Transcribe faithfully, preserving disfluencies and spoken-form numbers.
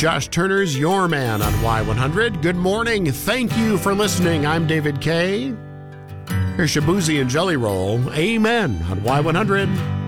Josh Turner's Your Man on Y one hundred. Good morning. Thank you for listening. I'm David Kay. Here's Shabuzi and Jelly Roll. Amen on Y one hundred.